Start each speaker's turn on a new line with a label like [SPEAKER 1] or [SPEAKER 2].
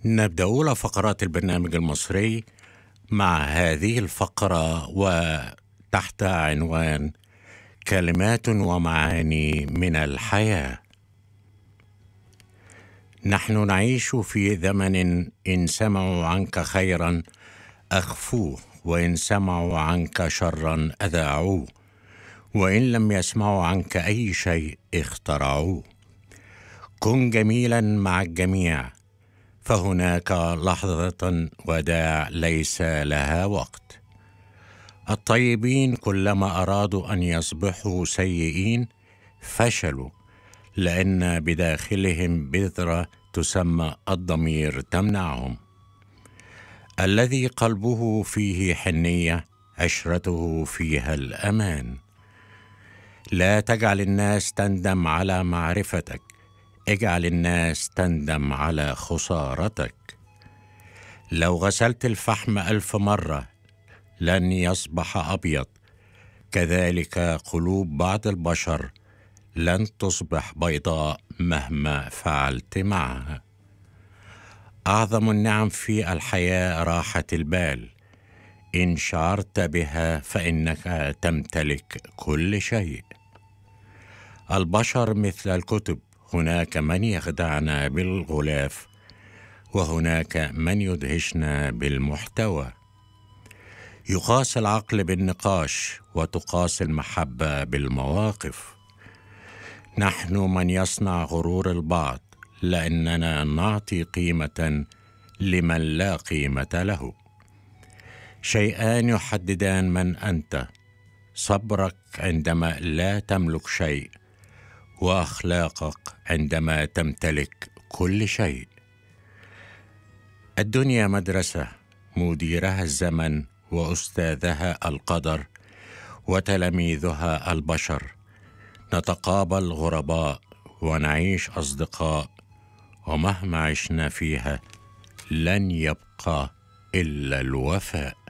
[SPEAKER 1] نبدأ أولى فقرات البرنامج المصري مع هذه الفقرة وتحت عنوان كلمات ومعاني من الحياة. نحن نعيش في زمن إن سمعوا عنك خيرا أخفوه، وإن سمعوا عنك شرا أذاعوه، وإن لم يسمعوا عنك أي شيء اخترعوه. كن جميلا مع الجميع، فهناك لحظة وداع ليس لها وقت. الطيبين كلما أرادوا أن يصبحوا سيئين فشلوا، لأن بداخلهم بذرة تسمى الضمير تمنعهم. الذي قلبه فيه حنية عشرته فيها الأمان. لا تجعل الناس تندم على معرفتك، اجعل الناس تندم على خسارتك. لو غسلت الفحم 1000 مرة لن يصبح أبيض، كذلك قلوب بعض البشر لن تصبح بيضاء مهما فعلت معها. أعظم النعم في الحياة راحة البال. إن شعرت بها فإنك تمتلك كل شيء. البشر مثل الكتب، هناك من يخدعنا بالغلاف وهناك من يدهشنا بالمحتوى. يقاس العقل بالنقاش وتقاس المحبة بالمواقف. نحن من يصنع غرور البعض، لأننا نعطي قيمة لمن لا قيمة له. شيئان يحددان من أنت: صبرك عندما لا تملك شيء، وأخلاقك عندما تمتلك كل شيء. الدنيا مدرسة، مديرها الزمن وأستاذها القدر وتلاميذها البشر. نتقابل غرباء ونعيش أصدقاء، ومهما عشنا فيها لن يبقى إلا الوفاء.